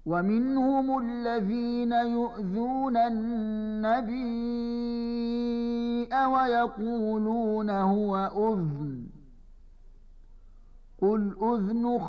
ومنهم الذين يؤذون النبي ويقولون هو أذن قل أذن